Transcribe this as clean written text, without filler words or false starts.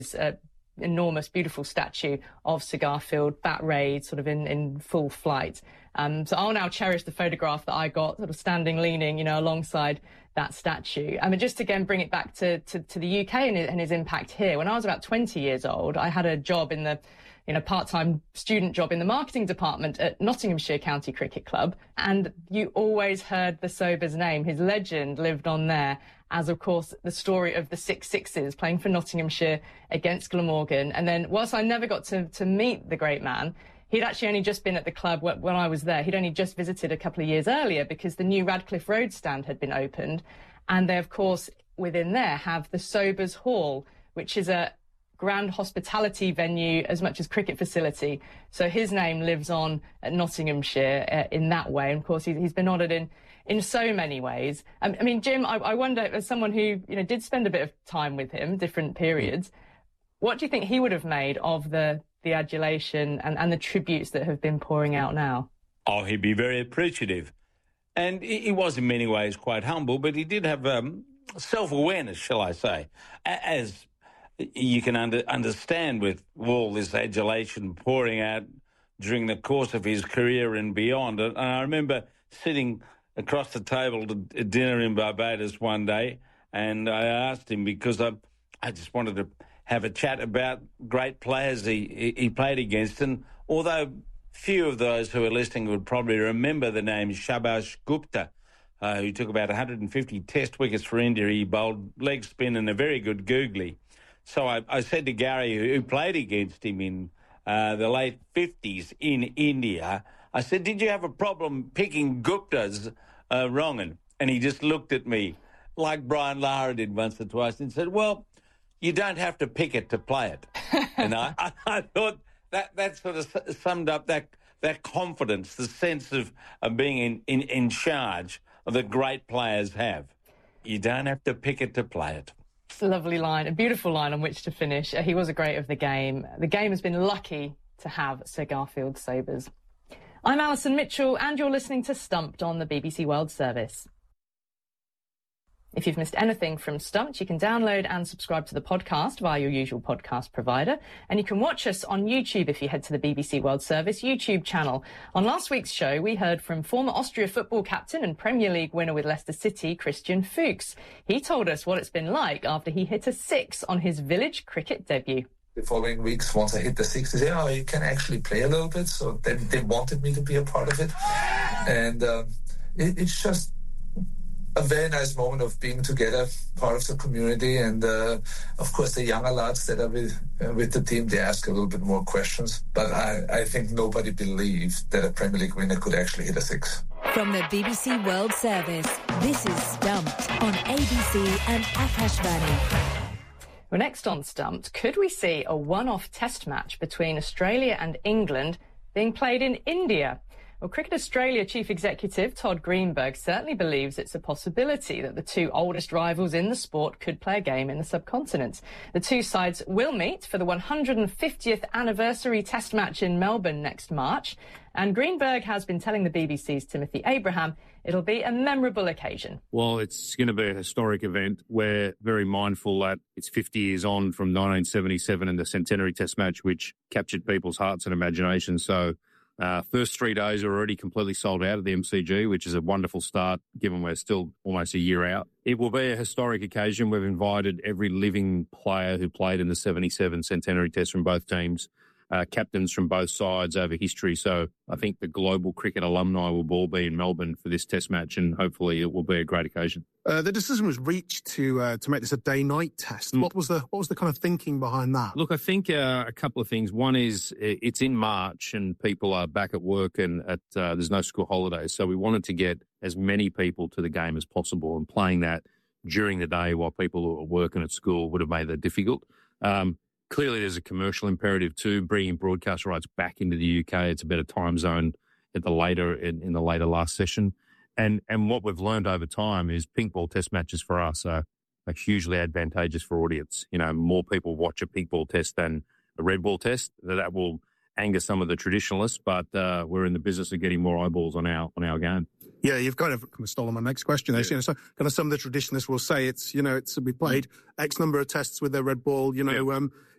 enormous, beautiful statue of Sir Garfield, bat raid, sort of in full flight. So I'll now cherish the photograph that I got, sort of standing, leaning, alongside that statue. And just again, bring it back to the UK and his impact here. When I was about 20 years old, I had a job in the part-time student job in the marketing department at Nottinghamshire County Cricket Club. And you always heard the Sobers name. His legend lived on there, as, of course, the story of the 6 sixes playing for Nottinghamshire against Glamorgan. And then, whilst I never got to meet the great man, he'd actually only just been at the club when I was there. He'd only just visited a couple of years earlier because the new Radcliffe Road stand had been opened. And they, of course, within there have the Sobers Hall, which is a grand hospitality venue as much as cricket facility. So his name lives on at Nottinghamshire in that way. And of course, he's been honoured in so many ways. I mean, Jim, I wonder, as someone who did spend a bit of time with him, different periods, what do you think he would have made of the adulation and the tributes that have been pouring out now? Oh, he'd be very appreciative. And he was in many ways quite humble, but he did have self-awareness, shall I say, as you can understand with all this adulation pouring out during the course of his career and beyond. And I remember sitting across the table to dinner in Barbados one day, and I asked him because I just wanted to have a chat about great players he played against. And although few of those who are listening would probably remember the name Subhash Gupta, who took about 150 test wickets for India, he bowled leg spin and a very good googly. So I said to Gary, who played against him in the late 50s in India, I said, did you have a problem picking Guptas wrong? And he just looked at me like Brian Lara did once or twice and said, well, you don't have to pick it to play it. And I thought that sort of summed up that confidence, the sense of being in charge that great players have. You don't have to pick it to play it. It's a lovely line, a beautiful line on which to finish. He was a great of the game. The game has been lucky to have Sir Garfield Sobers. I'm Alison Mitchell, and you're listening to Stumped on the BBC World Service. If you've missed anything from Stumped, you can download and subscribe to the podcast via your usual podcast provider. And you can watch us on YouTube if you head to the BBC World Service YouTube channel. On last week's show, we heard from former Austria football captain and Premier League winner with Leicester City, Christian Fuchs. He told us what it's been like after he hit a 6 on his village cricket debut. The following weeks, once I hit the 6, they said, oh, you can actually play a little bit. So then they wanted me to be a part of it. And it's just a very nice moment of being together, part of the community, and of course the younger lads that are with the team, they ask a little bit more questions, but I think nobody believed that a Premier League winner could actually hit a 6. From the BBC World Service, this is Stumped on ABC and Akashvani. Well, next on Stumped, could we see a one-off test match between Australia and England being played in India? Well, Cricket Australia Chief Executive Todd Greenberg certainly believes it's a possibility that the two oldest rivals in the sport could play a game in the subcontinent. The two sides will meet for the 150th anniversary test match in Melbourne next March. And Greenberg has been telling the BBC's Timothy Abraham it'll be a memorable occasion. Well, it's going to be a historic event. We're very mindful that it's 50 years on from 1977 and the centenary test match, which captured people's hearts and imagination. So first 3 days are already completely sold out at the MCG, which is a wonderful start, given we're still almost a year out. It will be a historic occasion. We've invited every living player who played in the 77 centenary test from both teams, captains from both sides over history. So I think the global cricket alumni will all be in Melbourne for this test match, and hopefully it will be a great occasion. The decision was reached to make this a day-night test. What was the kind of thinking behind that? Look, I think a couple of things. One is it's in March and people are back at work and there's no school holidays. So we wanted to get as many people to the game as possible, and playing that during the day while people are working at school would have made that difficult. Clearly, there's a commercial imperative too, bringing broadcast rights back into the UK. It's a better time zone at the later in the later last session. And what we've learned over time is pink ball test matches for us are hugely advantageous for audience. You know, more people watch a pink ball test than a red ball test. That will anger some of the traditionalists, but we're in the business of getting more eyeballs on our game. Yeah, you've kind of stolen my next question. Yeah. So kind of some of the traditionalists will say we played X number of tests with their red ball,